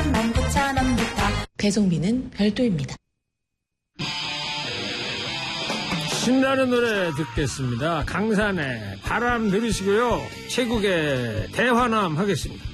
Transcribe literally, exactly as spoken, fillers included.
삼만 구천 원부터. 배송비는 별도입니다. 신나는 노래 듣겠습니다. 강산의 바람 들으시고요. 최국의 대화남 하겠습니다.